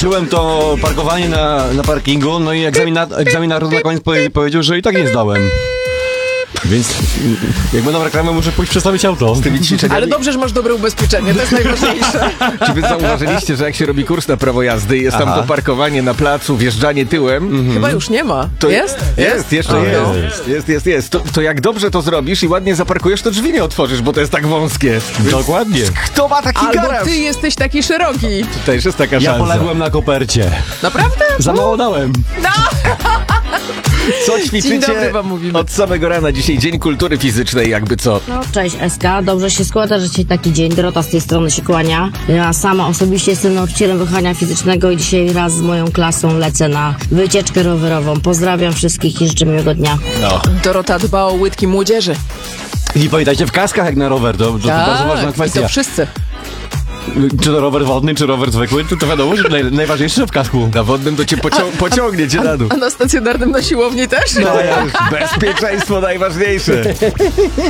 Uczyłem to parkowanie na parkingu, no i egzaminator na koniec powiedział, że i tak nie zdałem. Więc jak będą reklamy, muszę pójść przestawić auto. Ale dobrze, że masz dobre ubezpieczenie, to jest najważniejsze. Czy wy zauważyliście, że jak się robi kurs na prawo jazdy, jest tam to parkowanie na placu, wjeżdżanie tyłem? Chyba już nie ma. To Jest? Jeszcze jest. To jak dobrze to zrobisz i ładnie zaparkujesz, to drzwi nie otworzysz, bo to jest tak wąskie. Dokładnie. Kto ma taki Albo garaż? ty jesteś taki szeroki. To już jest taka Ja szansa. poległem na kopercie. Naprawdę? Za mało dałem. Co Dzień ćwiczycie dobry wam mówimy. od samego rana? Dzisiaj Dzień Kultury Fizycznej, jakby co. No, cześć SK, dobrze się składa, że dzisiaj taki dzień, Dorota z tej strony się kłania. Ja sama osobiście jestem nauczycielem wychowania fizycznego i dzisiaj wraz z moją klasą lecę na wycieczkę rowerową. Pozdrawiam wszystkich i życzę miłego dnia. Dorota dba o łydki młodzieży. I pamiętajcie, w kaskach jak na rower, to bardzo ważna I kwestia. to wszyscy. Czy to rower wodny, czy rower zwykły, to wiadomo, że najważniejsze w kasku. Na wodnym to cię pociągnie cię na dół. A na stacjonarnym na siłowni też? Bezpieczeństwo najważniejsze.